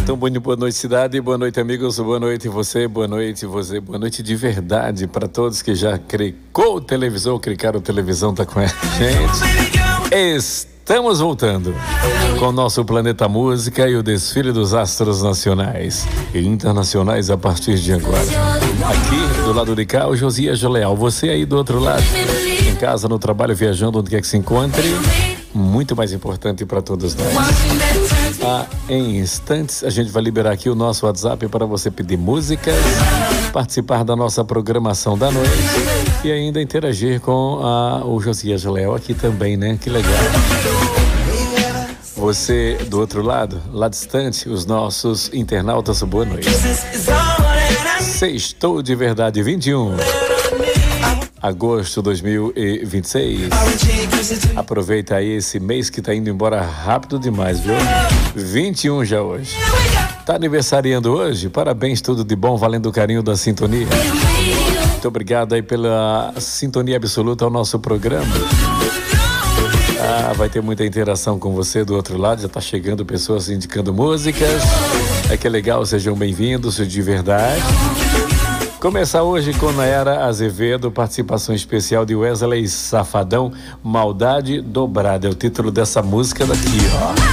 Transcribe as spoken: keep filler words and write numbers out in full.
Então, boa noite, cidade, boa noite, amigos, boa noite você, boa noite você, boa noite de verdade para todos que já clicou o televisor, clicaram o televisão, tá com a gente. Estamos voltando com o nosso Planeta Música e o desfile dos astros nacionais e internacionais a partir de agora. Aqui, do lado de cá, o Josias Leal. Você aí do outro lado, em casa, no trabalho, viajando, onde quer que se encontre. Muito mais importante para todos nós. Ah, em instantes, a gente vai liberar aqui o nosso WhatsApp para você pedir músicas, participar da nossa programação da noite e ainda interagir com a, o Josias Leal aqui também, né? Que legal. Você do outro lado, lá distante, os nossos internautas, boa noite. Sextou de verdade, vinte e um agosto de dois mil e vinte e seis. Aproveita aí esse mês que tá indo embora rápido demais, viu? vinte e um já hoje. Tá aniversariando hoje? Parabéns, tudo de bom, valendo o carinho da sintonia. Muito obrigado aí pela sintonia absoluta ao nosso programa. Ah, vai ter muita interação com você do outro lado, já tá chegando pessoas indicando músicas. É que é legal, sejam bem-vindos, de verdade. Começar hoje com Nayara Azevedo, participação especial de Wesley Safadão, Maldade Dobrada, é o título dessa música daqui, ó.